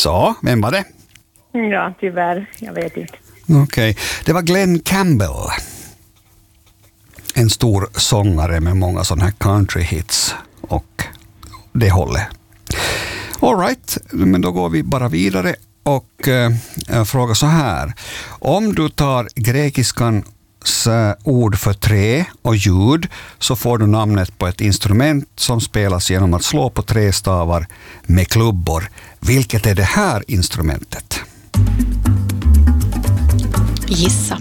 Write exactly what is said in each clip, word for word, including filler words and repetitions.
Så, vem var det? Ja, tyvärr. Jag vet inte. Okej, okay. Det var Glenn Campbell. En stor sångare med många sådana här country hits och det håller. All right, men då går vi bara vidare och äh, frågar så här. Om du tar grekiskans ord för trä och ljud så får du namnet på ett instrument som spelas genom att slå på trästavar med klubbor. Vilket är det här instrumentet? Gissa.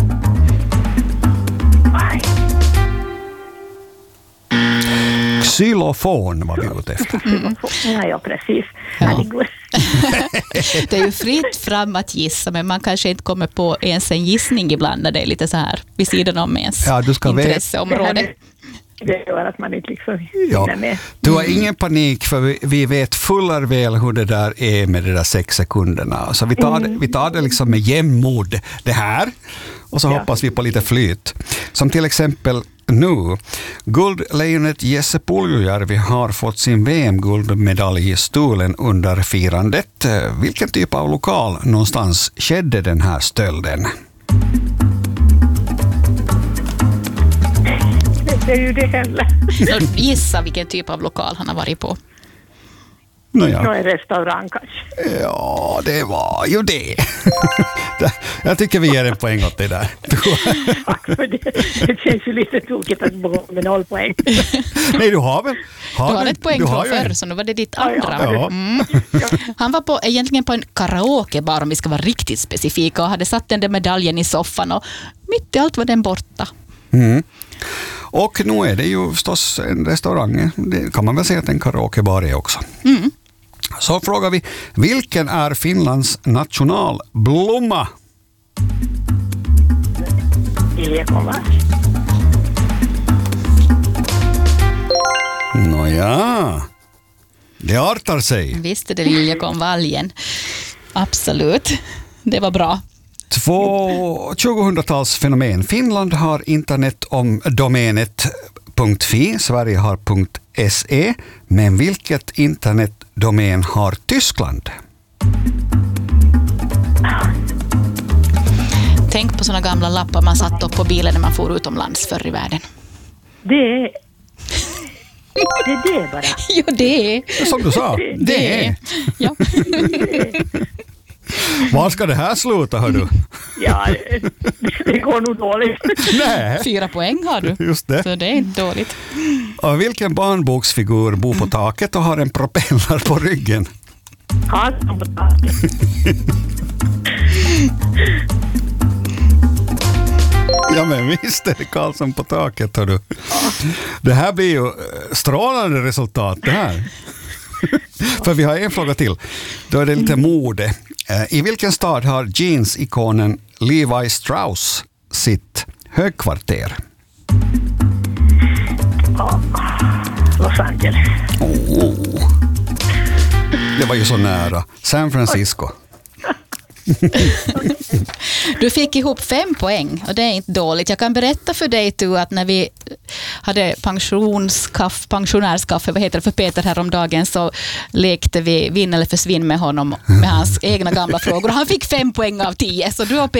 Xylofon var vi ute efter. Mm. Ja, ja, precis. Ja. Det är ju fritt fram att gissa, men man kanske inte kommer på ens en gissning ibland när det är lite så här vid sidan om ens ja, du ska intresseområde. Det gör att man inte liksom ja. hinner med. Du har ingen panik för vi, vi vet fuller väl hur det där är med de där sex sekunderna. Så vi tar, mm. det, vi tar det liksom med jämnmod det här och så ja. hoppas vi på lite flyt. Som till exempel nu. Guldlejonet Jesse Puljujärvi har fått sin V M-guldmedalj stulen under firandet. Vilken typ av lokal någonstans skedde den här stölden? Det är ju det heller. Gissa vilken typ av lokal han har varit på. Nåja. Nå en restaurang kanske. Ja, det var ju det. Jag tycker vi ger en poäng åt det där. Tack för det. Det känns ju lite tråkigt att gå med noll poäng. Nej, du har väl? Har du har ett poäng från förr, så nu var det ditt andra. Ja. Mm. Han var på, egentligen på en karaokebar, om vi ska vara riktigt specifika, och hade satt den där medaljen i soffan och mitt i allt var den borta. Mm. Och nu är det ju förstås en restaurang. Det kan man väl säga att en karaokebar är också. Mm. Så frågar vi, vilken är Finlands nationalblomma? Liljekonvalj. Nåja, det artar sig. Visst är det liljekonvaljen. Absolut, det var bra. Två tjugohundratals-fenomen. Finland har internet om domänet .fi, Sverige har .se, men vilket internetdomän har Tyskland? Tänk på såna gamla lappar man satt upp på bilen när man får utomlands förr i världen. Det är det är det bara. Jo, det är. Som du sa, det, det är. Ja. Var ska det här sluta, hör du? Ja, det, det går nog dåligt. Nej. Fyra poäng har du. Just det. Så det är inte dåligt. Och vilken barnboksfigur bor på taket och har en propeller på ryggen? Karlsson på taket. Ja, men visst är det Karlsson på taket, hör du. Det här blir ju strålande resultat det här. För vi har en fråga till. Då är det lite mode. I vilken stad har jeans-ikonen Levi Strauss sitt högkvarter? Ja, Los Angeles. Oh. Det var ju så nära. San Francisco. Du fick ihop fem poäng och det är inte dåligt. Jag kan berätta för dig tu att när vi hade pensionskaff, pensionärskaffe, vad heter det för Peter häromdagen, så lekte vi vinn eller försvinn med honom med hans egna gamla frågor. Och han fick fem poäng av tio, så du och